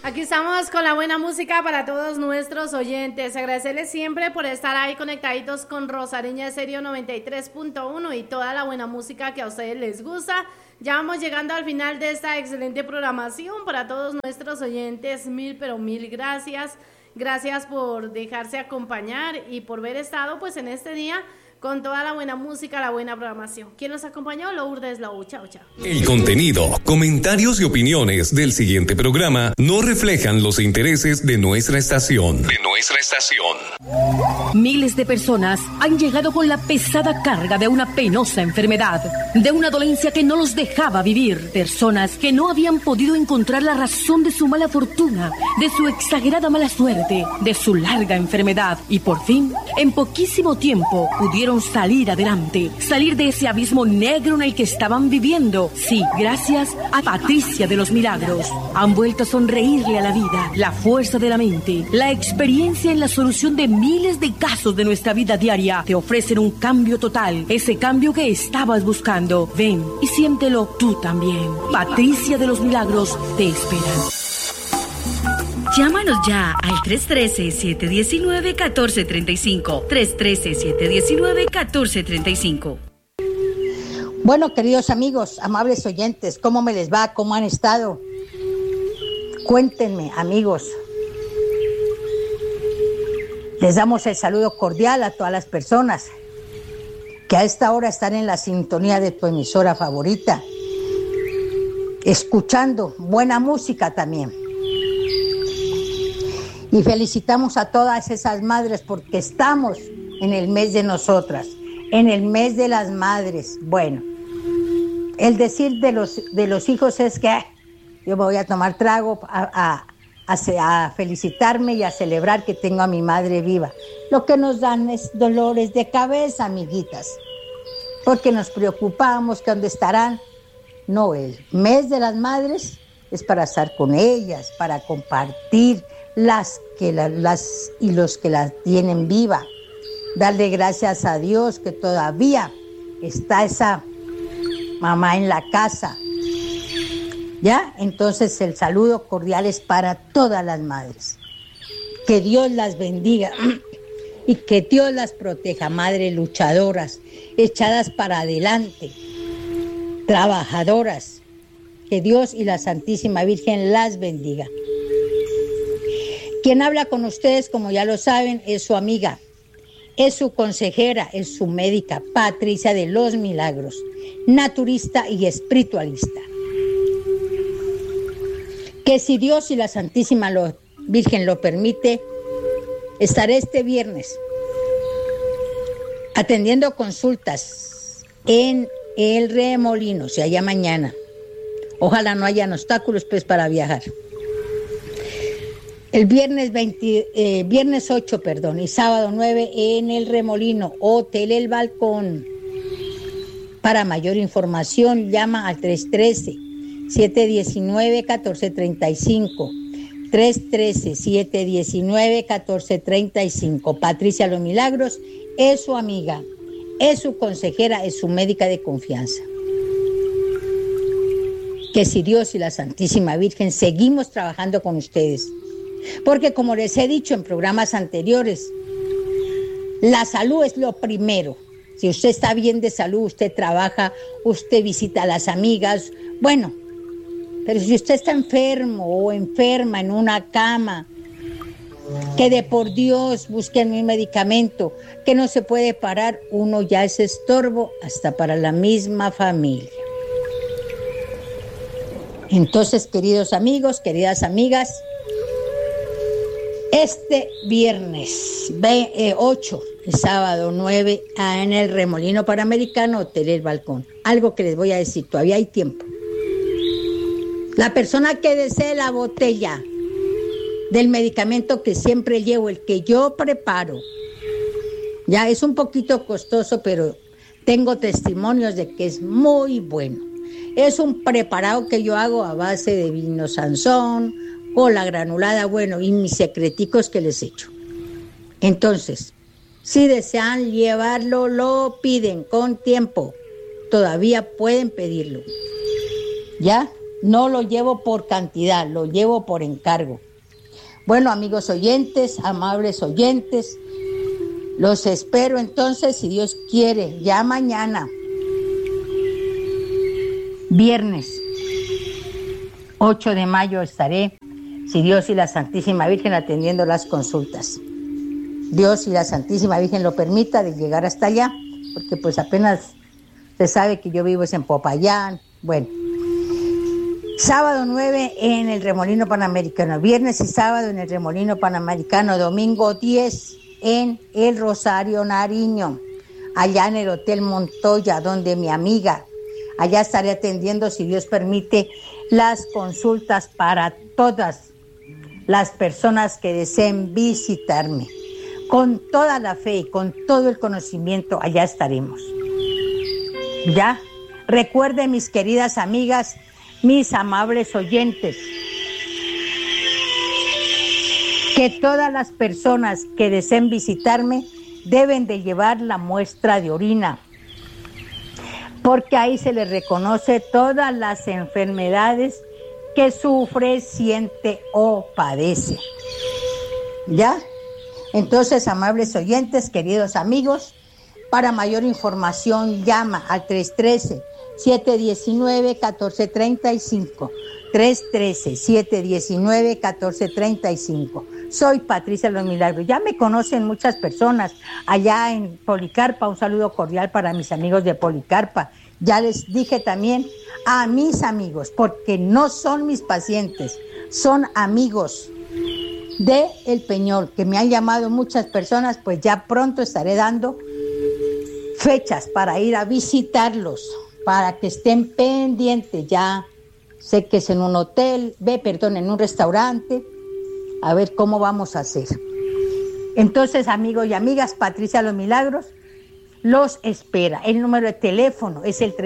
Aquí estamos con la buena música para todos nuestros oyentes. Agradecerles siempre por estar ahí conectaditos con Rosariña Estéreo 93.1 y toda la buena música que a ustedes les gusta. Ya vamos llegando al final de esta excelente programación para todos nuestros oyentes. Mil, pero mil gracias. Gracias por dejarse acompañar y por haber estado pues en este día con toda la buena música, la buena programación. ¿Quién nos acompañó? Lourdes Lou. Chao, chao. El contenido, comentarios y opiniones del siguiente programa no reflejan los intereses de nuestra estación. Miles de personas han llegado con la pesada carga de una penosa enfermedad, de una dolencia que no los dejaba vivir. Personas que no habían podido encontrar la razón de su mala fortuna, de su exagerada mala suerte, de su larga enfermedad. Y por fin, en poquísimo tiempo, pudieron salir adelante, salir de ese abismo negro en el que estaban viviendo. Sí, gracias a Patricia de los Milagros. Han vuelto a sonreírle a la vida, la fuerza de la mente, la experiencia en la solución de miles de casos de nuestra vida diaria. Te ofrecen un cambio total, ese cambio que estabas buscando. Ven y siéntelo tú también. Patricia de los Milagros te espera. Llámanos ya al 313-719-1435. 313-719-1435. Bueno, queridos amigos, amables oyentes, ¿cómo me les va? ¿Cómo han estado? Cuéntenme, amigos. Les damos el saludo cordial a todas las personas que a esta hora están en la sintonía de tu emisora favorita, escuchando buena música también. Y felicitamos a todas esas madres porque estamos en el mes de nosotras, en el mes de las madres. Bueno, el decir de los hijos es que yo me voy a tomar trago a felicitarme y a celebrar que tengo a mi madre viva. Lo que nos dan es dolores de cabeza, amiguitas, porque nos preocupamos que dónde estarán. No, el mes de las madres es para estar con ellas, para compartir las y los que las tienen viva. Darle gracias a Dios que todavía está esa mamá en la casa. ¿Ya? Entonces el saludo cordial es para todas las madres. Que Dios las bendiga y que Dios las proteja, madres luchadoras, echadas para adelante, trabajadoras. Que Dios y la Santísima Virgen las bendiga. Quien habla con ustedes, como ya lo saben, es su amiga, es su consejera, es su médica, Patricia de los Milagros, naturista y espiritualista. Que si Dios y la Santísima Virgen lo permite, estaré este viernes atendiendo consultas en El Remolino, o sea, ya mañana. Ojalá no hayan obstáculos pues para viajar. El viernes 8, y sábado 9 en El Remolino, Hotel El Balcón. Para mayor información, llama al 313-719-1435. 313-719-1435. Patricia Los Milagros es su amiga, es su consejera, es su médica de confianza. Que si Dios y la Santísima Virgen seguimos trabajando con ustedes. Porque como les he dicho en programas anteriores, la salud es lo primero. Si usted está bien de salud, usted trabaja, usted visita a las amigas, bueno, pero si usted está enfermo o enferma en una cama, que de por Dios busquen un medicamento, que no se puede parar, uno ya es estorbo hasta para la misma familia. Entonces, queridos amigos, queridas amigas, este viernes 8, el sábado 9, en El Remolino Panamericano, Hotel El Balcón. Algo que les voy a decir, todavía hay tiempo. La persona que desee la botella del medicamento que siempre llevo, el que yo preparo, ya es un poquito costoso, pero tengo testimonios de que es muy bueno. Es un preparado que yo hago a base de vino Sansón, cola granulada, bueno, y mis secreticos que les echo. Entonces, si desean llevarlo, lo piden con tiempo. Todavía pueden pedirlo. ¿Ya? No lo llevo por cantidad, lo llevo por encargo. Bueno, amigos oyentes, amables oyentes, los espero entonces, si Dios quiere, ya mañana, viernes 8 de mayo estaré, si Dios y la Santísima Virgen, atendiendo las consultas. Dios y la Santísima Virgen lo permita de llegar hasta allá, porque pues apenas se sabe que yo vivo en Popayán. Bueno, sábado 9 en el Remolino Panamericano, viernes y sábado en el Remolino Panamericano, domingo 10 en el Rosario Nariño, allá en el Hotel Montoya, donde mi amiga, allá estaré atendiendo, si Dios permite, las consultas para todas las personas que deseen visitarme. Con toda la fe y con todo el conocimiento, allá estaremos. ¿Ya? Recuerden, mis queridas amigas, mis amables oyentes, que todas las personas que deseen visitarme deben de llevar la muestra de orina, porque ahí se les reconoce todas las enfermedades que sufre, siente o padece. ¿Ya? Entonces, amables oyentes, queridos amigos, para mayor información llama al 313-719-1435. 313-719-1435. Soy Patricia Los Milagros. Ya me conocen muchas personas allá en Policarpa. Un saludo cordial para mis amigos de Policarpa. Ya les dije también a mis amigos, porque no son mis pacientes, son amigos de El Peñol, que me han llamado muchas personas. Pues ya pronto estaré dando fechas para ir a visitarlos, para que estén pendientes. Ya sé que es en un hotel, en un restaurante, a ver cómo vamos a hacer. Entonces, amigos y amigas, Patricia Los Milagros los espera. El número de teléfono es el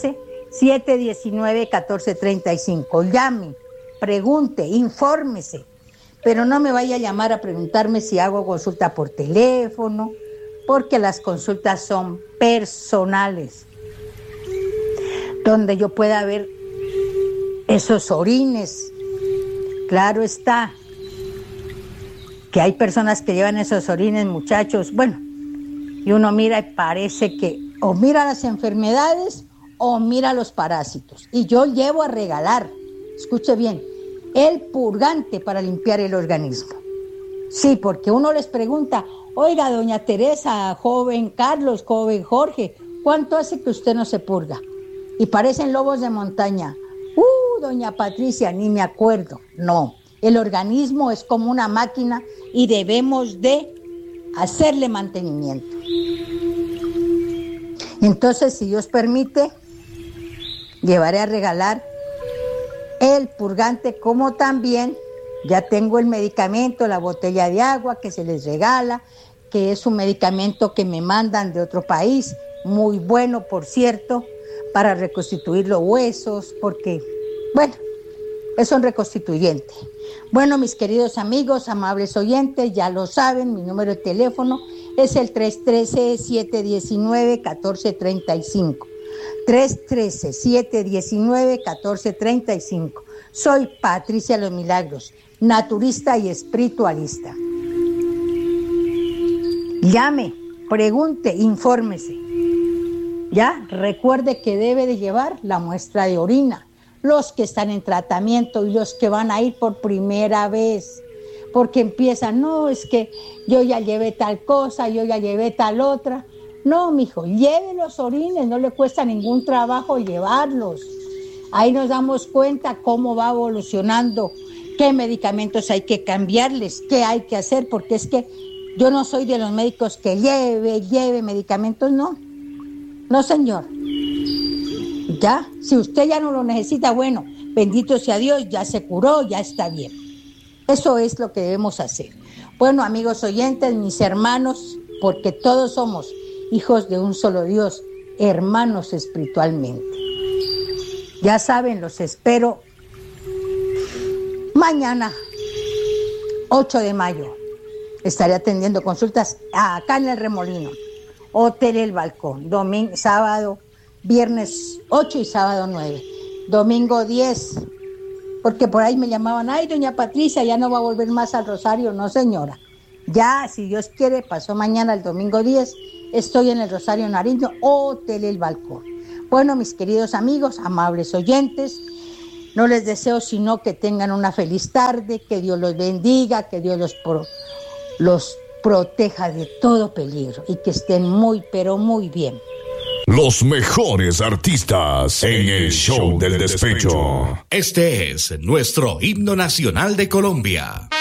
313-719-1435. Llame, pregunte, infórmese, pero no me vaya a llamar a preguntarme si hago consulta por teléfono, porque las consultas son personales, donde yo pueda ver esos orines. Claro está que hay personas que llevan esos orines, muchachos, bueno, y uno mira y parece que o mira las enfermedades o mira los parásitos. Y yo llevo a regalar, escuche bien, el purgante para limpiar el organismo. Sí, porque uno les pregunta, oiga, doña Teresa, joven Carlos, joven Jorge, ¿cuánto hace que usted no se purga? Y parecen lobos de montaña. Doña Patricia, ni me acuerdo. No, el organismo es como una máquina y debemos de hacerle mantenimiento. Entonces, si Dios permite, llevaré a regalar el purgante, como también ya tengo el medicamento, la botella de agua que se les regala, que es un medicamento que me mandan de otro país, muy bueno, por cierto, para reconstituir los huesos, porque, bueno, es un reconstituyente. Bueno, mis queridos amigos, amables oyentes, ya lo saben, mi número de teléfono es el 313-719-1435. 313-719-1435. Soy Patricia Los Milagros, naturista y espiritualista. Llame, pregunte, infórmese. Ya, recuerde que debe de llevar la muestra de orina, los que están en tratamiento y los que van a ir por primera vez, porque empiezan, no, es que yo ya llevé tal cosa, yo ya llevé tal otra. No, mijo, lleve los orines, no le cuesta ningún trabajo llevarlos. Ahí nos damos cuenta cómo va evolucionando, qué medicamentos hay que cambiarles, qué hay que hacer, porque es que yo no soy de los médicos que lleve medicamentos, no. No, señor. Ya, si usted ya no lo necesita, bueno, bendito sea Dios, ya se curó, ya está bien. Eso es lo que debemos hacer. Bueno, amigos oyentes, mis hermanos, porque todos somos hijos de un solo Dios, hermanos espiritualmente. Ya saben, los espero mañana, 8 de mayo. Estaré atendiendo consultas acá en el Remolino, Hotel El Balcón, domingo, sábado, viernes 8 y sábado 9. domingo 10, porque por ahí me llamaban, ay, doña Patricia, ya no va a volver más al Rosario. No, señora, ya, si Dios quiere, pasó mañana el domingo 10, estoy en el Rosario Nariño, Hotel El Balcón. Bueno, mis queridos amigos, amables oyentes, no les deseo sino que tengan una feliz tarde, que Dios los bendiga, que Dios los proteja de todo peligro y que estén muy, pero muy bien. Los mejores artistas en el show del despecho. Este es nuestro himno nacional de Colombia.